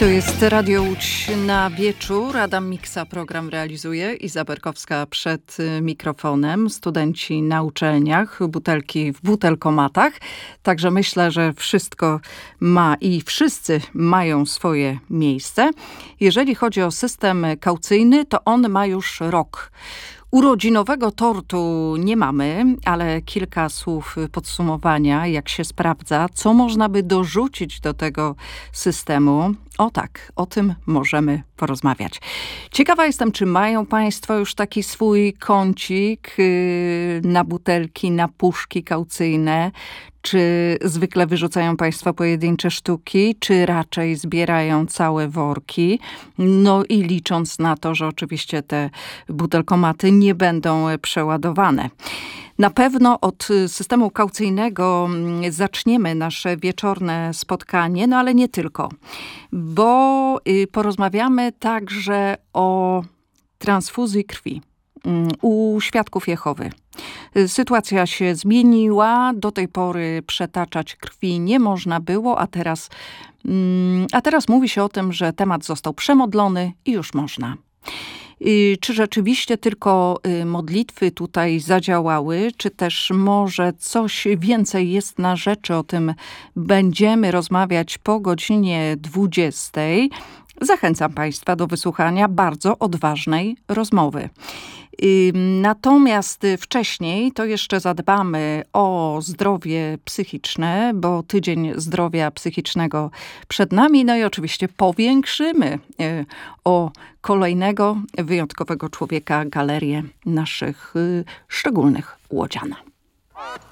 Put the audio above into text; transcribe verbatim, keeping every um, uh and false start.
To jest Radio Łódź na wieczór. Adam Miksa program realizuje. Iza Berkowska przed mikrofonem. Studenci na uczelniach, butelki w butelkomatach. Także myślę, że wszystko ma i wszyscy mają swoje miejsce. Jeżeli chodzi o system kaucyjny, to on ma już rok. Urodzinowego tortu nie mamy, ale kilka słów podsumowania, jak się sprawdza, co można by dorzucić do tego systemu. O tak, o tym możemy porozmawiać. Ciekawa jestem, czy mają Państwo już taki swój kącik na butelki, na puszki kaucyjne, czy zwykle wyrzucają Państwo pojedyncze sztuki, czy raczej zbierają całe worki. No i licząc na to, że oczywiście te butelkomaty nie będą przeładowane. Na pewno od systemu kaucyjnego zaczniemy nasze wieczorne spotkanie, no ale nie tylko, bo porozmawiamy także o transfuzji krwi u świadków Jehowy. Sytuacja się zmieniła, do tej pory przetaczać krwi nie można było, a teraz, a teraz mówi się o tym, że temat został przemodlony i już można. Czy rzeczywiście tylko modlitwy tutaj zadziałały, czy też może coś więcej jest na rzeczy? O tym będziemy rozmawiać po godzinie dwudziestej. Zachęcam Państwa do wysłuchania bardzo odważnej rozmowy. Natomiast wcześniej to jeszcze zadbamy o zdrowie psychiczne, bo tydzień zdrowia psychicznego przed nami. No i oczywiście powiększymy o kolejnego wyjątkowego człowieka galerię naszych szczególnych łodzian.